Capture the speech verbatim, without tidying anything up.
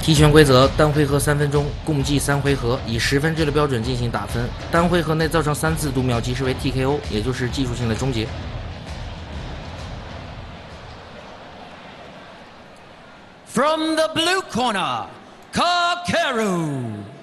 踢拳规则：单回合三分钟，共计三回合，以十分制的标准进行打分。单回合内造成三次读秒即视为 T K O， 也就是技术性的终结。 From the blue corner, Kakeru.